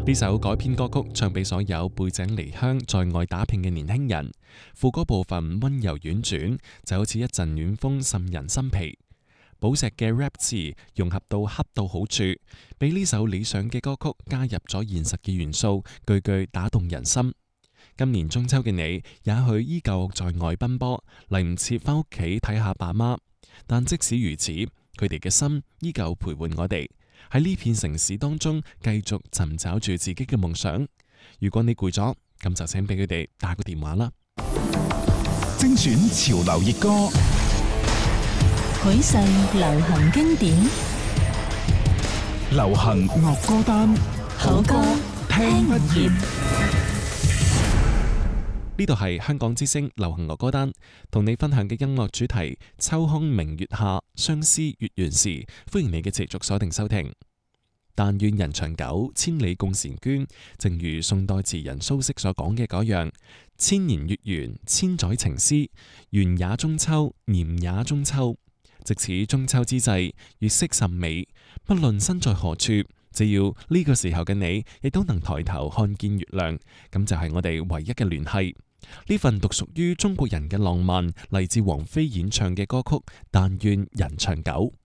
呢首改編歌曲唱俾所有背井離鄉在外打拼嘅年輕人，副歌部分溫柔婉轉，就好似一陣暖風滲人心脾。寶石嘅 rap 詞融合到恰到好處，俾呢首理想嘅歌曲加入咗現實嘅元素，句句打動人心。今年中秋嘅你，也許依舊在外奔波，嚟唔切翻屋企睇下爸媽，但即使如此，佢哋嘅心依舊陪伴我哋。喺呢片城市當中，繼續尋找住自己嘅夢想。如果你攰咗，咁就請俾佢哋打個電話啦。 精選潮流熱歌， 許世流行經典， 流行樂歌單， 好歌聽不厭。 呢度係香港之聲流行樂歌單，同你分享嘅音樂主題：秋空明月下，相思月圓時。歡迎你嘅持續鎖定收聽。但願人長久，千里共嬋娟。正如宋代詞人蘇軾所講嘅嗰樣：千年月圓，千載情絲，緣也中秋，念也中秋。藉此中秋之際，月色甚美，不論身在何處，只要呢個時候嘅你，亦都能抬頭看見月亮，咁就係我哋唯一嘅聯繫。呢份獨屬於中國人嘅浪漫，嚟自王菲演唱嘅歌曲《但願人長久》。